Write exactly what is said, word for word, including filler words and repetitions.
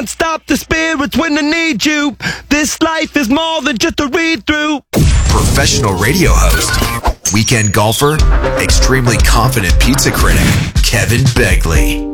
can't stop the spirits when I need you. This life is more than just a read-through. Professional radio host, weekend golfer, extremely confident pizza critic, Kevin Begley.